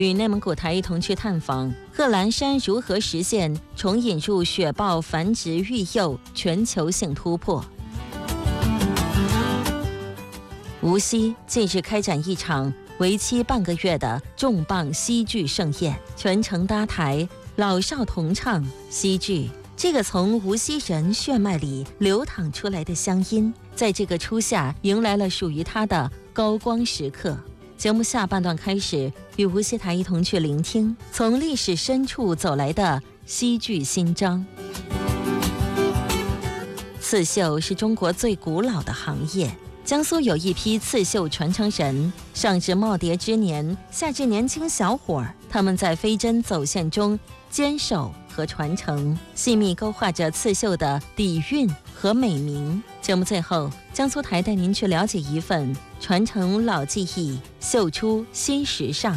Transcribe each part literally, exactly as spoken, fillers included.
与内蒙古台一同去探访贺兰山如何实现重引入雪豹繁殖育幼全球性突破。无锡近日开展一场为期半个月的重磅西剧盛宴，全程搭台，老少同唱西剧。这个从无锡人血脉里流淌出来的乡音，在这个初夏迎来了属于它的高光时刻。节目下半段开始，与无锡台一同去聆听从历史深处走来的西剧新章。刺绣是中国最古老的行业，江苏有一批刺绣传承人，上至耄耋之年，下至年轻小伙儿，他们在飞针走线中坚守和传承，细密勾画着刺绣的底蕴和美名。节目最后，江苏台带您去了解一份传承老技艺，绣出新时尚。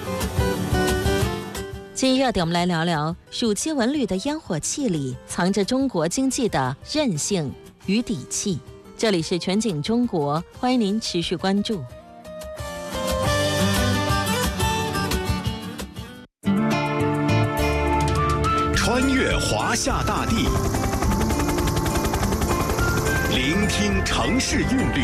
今日热点，我们来聊聊暑期文旅的烟火气里藏着中国经济的韧性与底气。这里是全景中国，欢迎您持续关注。 穿越华夏大地，聆听城市韵律，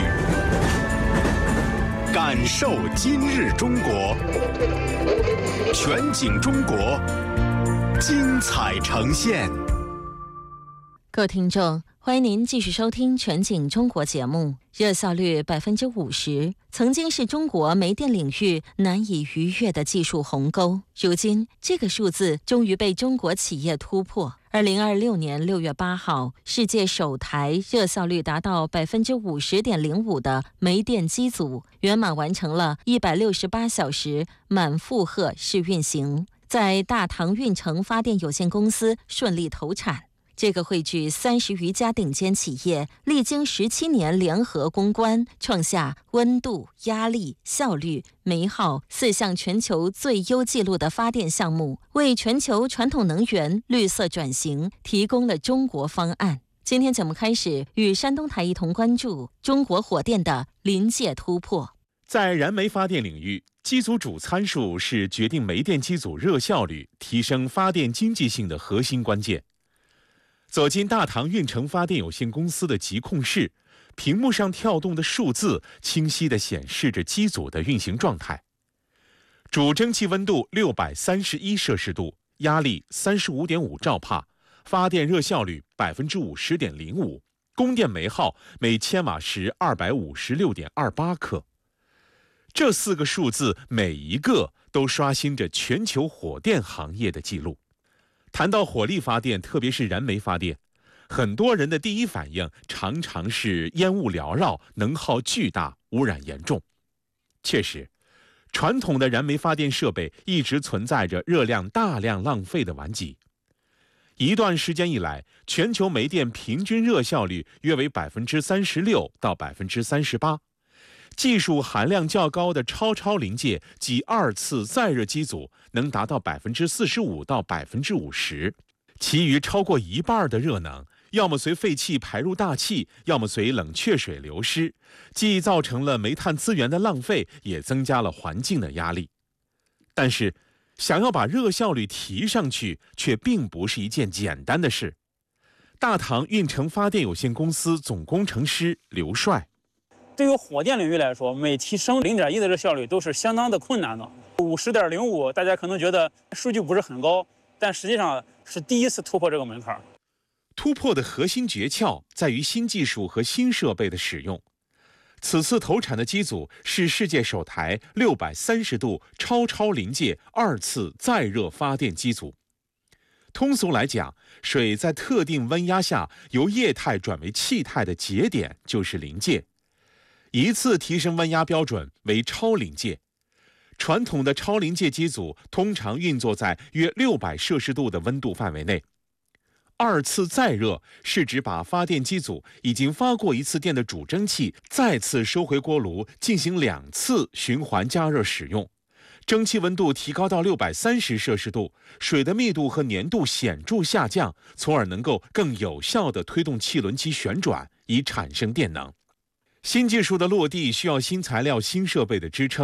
感受今日中国。全景中国，精彩呈现。 各位听众，欢迎您继续收听全景中国节目。热效率百分之五十，曾经是中国煤电领域难以逾越的技术鸿沟。如今，这个数字终于被中国企业突破。二零二六年六月八号，世界首台热效率达到百分之五十点零五的煤电机组圆满完成了一百六十八小时满负荷试运行，在大唐运城发电有限公司顺利投产。这个汇聚三十余家顶尖企业，历经十七年联合攻关，创下温度、压力、效率、煤耗四项全球最优纪录的发电项目，为全球传统能源绿色转型提供了中国方案。今天节目开始，与山东台一同关注中国火电的临界突破。 在燃煤发电领域，机组主参数是决定煤电机组热效率、提升发电经济性的核心关键。走进大唐运城发电有限公司的集控室，屏幕上跳动的数字清晰地显示着机组的运行状态。主蒸汽温度六百三十一摄氏度，压力三十五点五兆帕，发电热效率百分之五十点零五，供电煤耗每千瓦时二百五十六点二八克。这四个数字每一个都刷新着全球火电行业的记录。谈到火力发电，特别是燃煤发电，很多人的第一反应常常是烟雾缭绕，能耗巨大，污染严重。确实，传统的燃煤发电设备一直存在着热量大量浪费的顽疾。一段时间以来，全球煤电平均热效率约为百分之三十六到百分之三十八。技术含量较高的超超临界及二次再热机组能达到百分之四十五到百分之五十，其余超过一半的热能，要么随废气排入大气，要么随冷却水流失，既造成了煤炭资源的浪费，也增加了环境的压力。但是，想要把热效率提上去，却并不是一件简单的事。大唐运城发电有限公司总工程师刘帅。 对于火电领域来说，每提升零点一的热效率都是相当的困难的。五十点零五，大家可能觉得数据不是很高，但实际上是第一次突破这个门槛。 突破的核心诀窍在于新技术和新设备的使用。此次投产的机组是世界首台六百三十度超超临界二次再热发电机组。通俗来讲，水在特定温压下由液态转为气态的节点就是临界。一次提升温压标准为超临界。传统的超临界机组通常运作在约六百摄氏度的温度范围内。二次再热是指把发电机组已经发过一次电的主蒸汽再次收回锅炉，进行两次循环加热使用。蒸汽温度提高到六百三十摄氏度，水的密度和粘度显著下降，从而能够更有效地推动汽轮机旋转，以产生电能。新技术的落地需要新材料、新设备的支撑。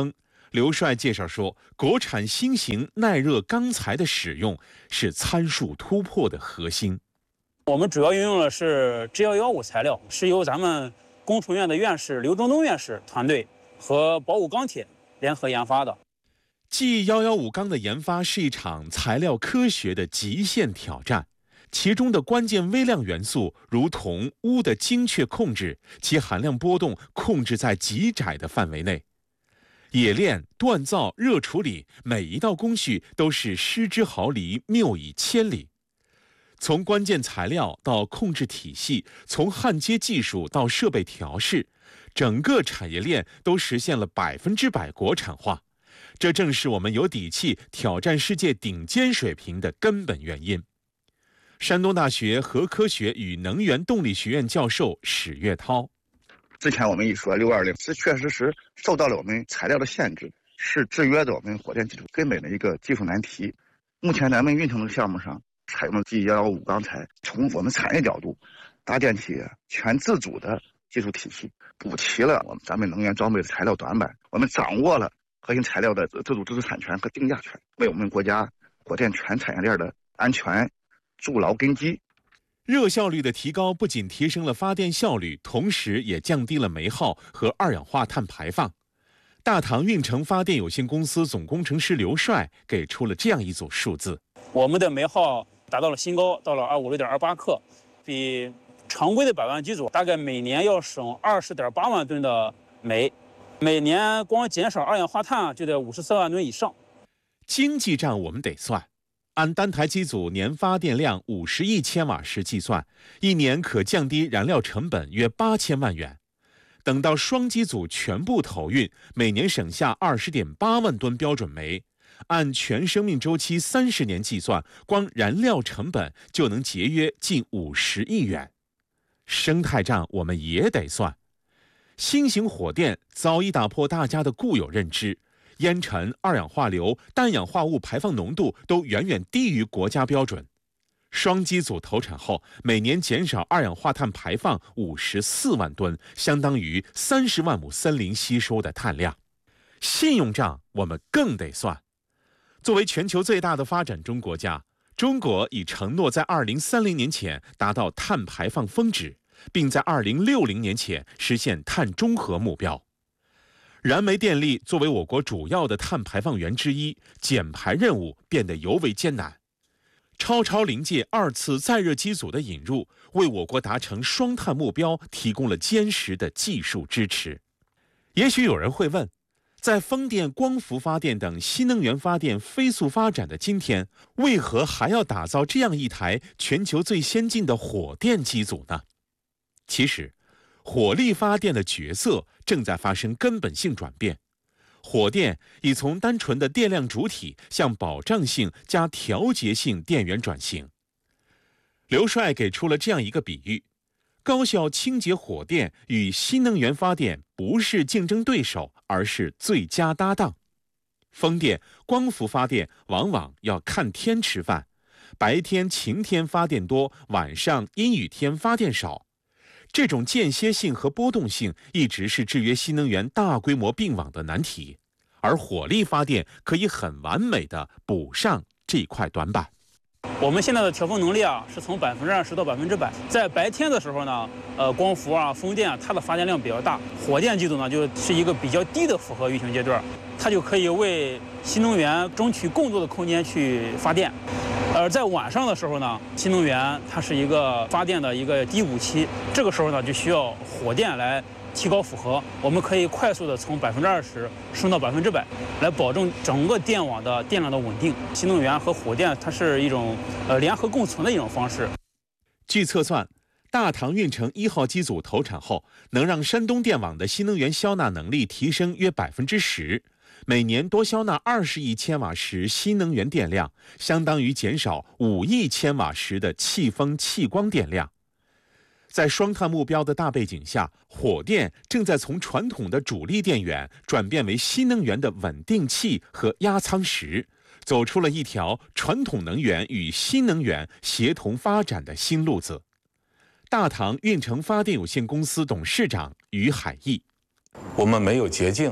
刘帅介绍说，国产新型耐热钢材的使用是参数突破的核心。 我们主要运用的是 G 一一五材料，是由咱们工程院的院士刘正东院士团队和宝武钢铁联合研发的。 G 一一五钢的研发是一场材料科学的极限挑战，其中的关键微量元素如铜、钨的精确控制，其含量波动控制在极窄的范围内。冶炼、锻造、热处理，每一道工序都是失之毫厘，谬以千里。从关键材料到控制体系，从焊接技术到设备调试，整个产业链都实现了百分之百国产化。这正是我们有底气挑战世界顶尖水平的根本原因。山东大学核科学与能源动力学院教授史月涛： 之前我们一说六二零是确实实受到了我们材料的限制，是制约着我们火电技术根本的一个技术难题。目前咱们运行的项目上采用了 G 一一五钢材，从我们产业角度搭建起全自主的技术体系，补齐了我们咱们能源装备的材料短板。我们掌握了核心材料的自主知识产权和定价权，为我们国家火电全产业链的安全筑牢根基。 热效率的提高不仅提升了发电效率，同时也降低了煤耗和二氧化碳排放。大唐运成发电有限公司总工程师刘帅给出了这样一组数字： 我们的煤耗达到了新高，到了二五六点二八克，比常规的百万机组大概每年要省二十点八万吨的煤，每年光减少二氧化碳就得五十四万吨以上。 经济账我们得算，按单台机组年发电量五十亿千瓦时计算，一年可降低燃料成本约八千万元。等到双机组全部投运，每年省下二十点八万吨标准煤。按全生命周期三十年计算，光燃料成本就能节约近五十亿元。生态账我们也得算。新型火电早已打破大家的固有认知，烟尘、二氧化硫、氮氧化物排放浓度都远远低于国家标准。双机组投产后，每年减少二氧化碳排放五十四万吨，相当于三十万亩森林吸收的碳量。信用账我们更得算。作为全球最大的发展中国家，中国已承诺在二零三零年前达到碳排放峰值，并在二零六零年前实现碳中和目标。燃煤电力作为我国主要的碳排放源之一，减排任务变得尤为艰难。超超临界二次再热机组的引入，为我国达成双碳目标提供了坚实的技术支持。也许有人会问，在风电、光伏发电等新能源发电飞速发展的今天，为何还要打造这样一台全球最先进的火电机组呢？其实，火力发电的角色正在发生根本性转变。火电已从单纯的电量主体向保障性加调节性电源转型。刘帅给出了这样一个比喻：高效清洁火电与新能源发电不是竞争对手，而是最佳搭档。风电、光伏发电往往要看天吃饭，白天晴天发电多，晚上阴雨天发电少。这种间歇性和波动性一直是制约新能源大规模并网的难题，而火力发电可以很完美的补上这块短板。 我们现在的调峰能力啊，是从百分之二十到百分之百。在白天的时候呢，呃，光伏啊、风电啊，它的发电量比较大；火电机组呢，就是一个比较低的负荷运行阶段，它就可以为新能源争取更多的空间去发电。而在晚上的时候呢，新能源它是一个发电的一个低谷期，这个时候呢，就需要火电来提高负荷，我们可以快速的从百分之二十升到百分之百，来保证整个电网的电量的稳定。新能源和火电它是一种呃联合共存的一种方式。 据测算，大唐运成一号机组投产后，能让山东电网的新能源消纳能力提升约百分之十，每年多消纳二十亿千瓦时新能源电量，相当于减少五亿千瓦时的气风气光电量。在双碳目标的大背景下，火电正在从传统的主力电源转变为新能源的稳定器和压舱石，走出了一条传统能源与新能源协同发展的新路子。大唐运成发电有限公司董事长于海毅： 我们没有捷径，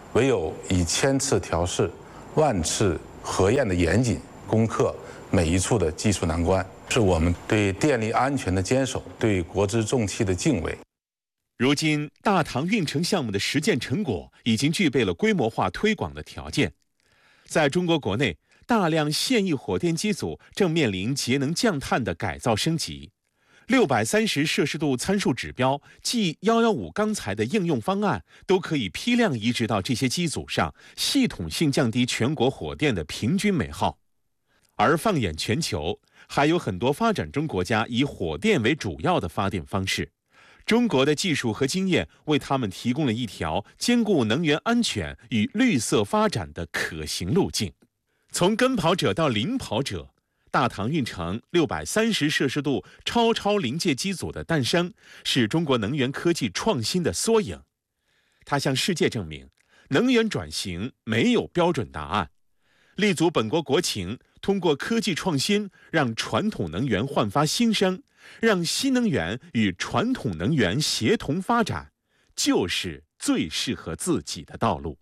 唯有以千次调试、万次核验的严谨，攻克每一处的技术难关，是我们对电力安全的坚守，对国之重器的敬畏。 如今，大唐运城项目的实践成果已经具备了规模化推广的条件。在中国国内，大量现役火电机组正面临节能降碳的改造升级。六百三十摄氏度参数指标即一一五钢材的应用方案，都可以批量移植到这些机组上，系统性降低全国火电的平均煤耗。而放眼全球，还有很多发展中国家以火电为主要的发电方式。中国的技术和经验为他们提供了一条兼顾能源安全与绿色发展的可行路径。从跟跑者到领跑者，大唐运城六百三十摄氏度超超临界机组的诞生，是中国能源科技创新的缩影。它向世界证明，能源转型没有标准答案。立足本国国情，通过科技创新，让传统能源焕发新生，让新能源与传统能源协同发展，就是最适合自己的道路。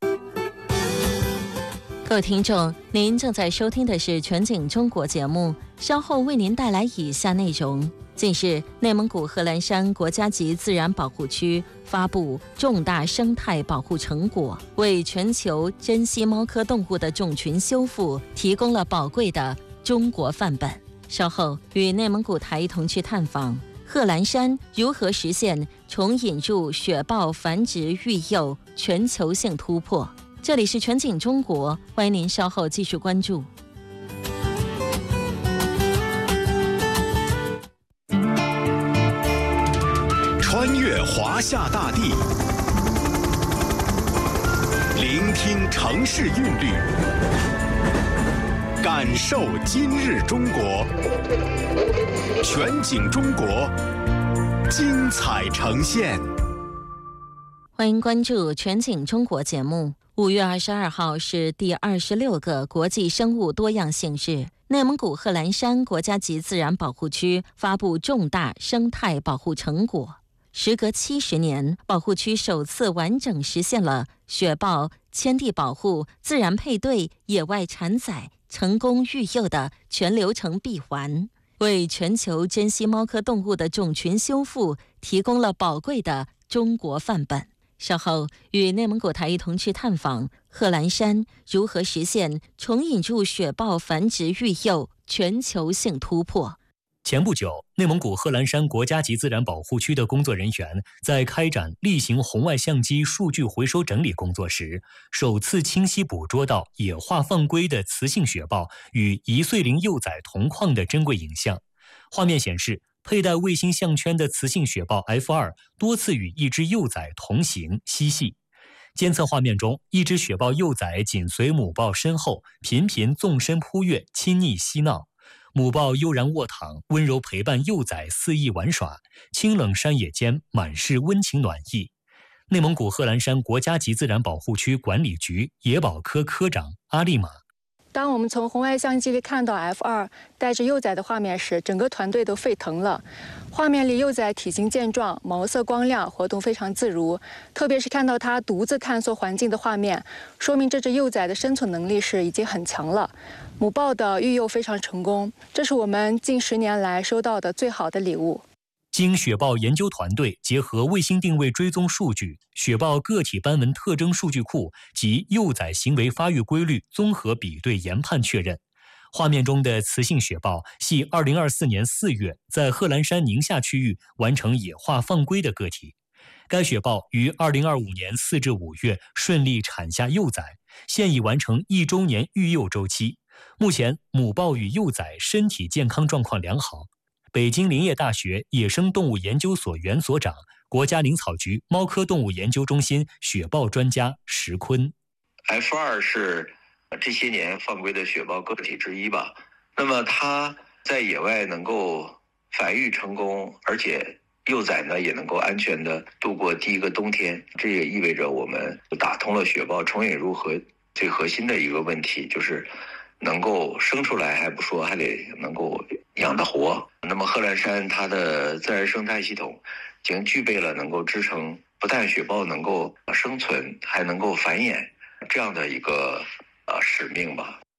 各位听众，您正在收听的是全景中国节目，稍后为您带来以下内容。近日，内蒙古贺兰山国家级自然保护区发布重大生态保护成果，为全球珍稀猫科动物的种群修复提供了宝贵的中国范本。稍后与内蒙古台同去探访贺兰山如何实现重引入雪豹繁殖育幼全球性突破。这里是全景中国，欢迎您稍后继续关注。 穿越华夏大地，聆听城市韵律，感受今日中国。全景中国，精彩呈现。 欢迎关注全景中国节目。五月二十二号是第二十六个国际生物多样性日，内蒙古贺兰山国家级自然保护区发布重大生态保护成果。时隔七十年，保护区首次完整实现了雪豹迁地保护、自然配对、野外产崽、成功育幼的全流程闭环，为全球珍稀猫科动物的种群修复提供了宝贵的中国范本。稍后与内蒙古台一同去探访贺兰山如何实现重引入雪豹繁殖育幼全球性突破。 前不久，内蒙古贺兰山国家级自然保护区的工作人员在开展例行红外相机数据回收整理工作时，首次清晰捕捉到野化放归的雌性雪豹与一岁龄幼崽同框的珍贵影像。画面显示，佩戴卫星项圈的雌性雪豹 F 二 多次与一只幼崽同行嬉戏。监测画面中，一只雪豹幼崽紧随母豹身后，频频纵身扑跃，亲昵嬉闹。母豹悠然卧躺，温柔陪伴幼崽肆意玩耍，清冷山野间满是温情暖意。内蒙古贺兰山国家级自然保护区管理局野保科科长阿丽玛。 当我们从红外相机里看到 F 二 带着幼崽的画面时，整个团队都沸腾了。画面里幼崽体型健壮，毛色光亮，活动非常自如。特别是看到它独自探索环境的画面，说明这只幼崽的生存能力是已经很强了。母豹的育幼非常成功，这是我们近十年来收到的最好的礼物。 经雪豹研究团队结合卫星定位追踪数据、雪豹个体斑纹特征数据库及幼崽行为发育规律综合比对研判确认，画面中的雌性雪豹系二零二四年四月在贺兰山宁夏区域完成野化放归的个体。该雪豹于二零二五年四至五月顺利产下幼崽，现已完成一周年育幼周期。目前，母豹与幼崽身体健康状况良好。北京林业大学野生动物研究所原所长、国家林草局猫科动物研究中心雪豹专家石坤。 F 二 是这些年放归的雪豹个体之一吧。那么它在野外能够繁育成功，而且幼崽呢也能够安全的度过第一个冬天，这也意味着我们打通了雪豹重引入核最核心的一个问题，就是能够生出来还不说，还得能够养得活。那么贺兰山它的自然生态系统已经具备了能够支撑不但雪豹能够生存，还能够繁衍，这样的一个呃使命吧。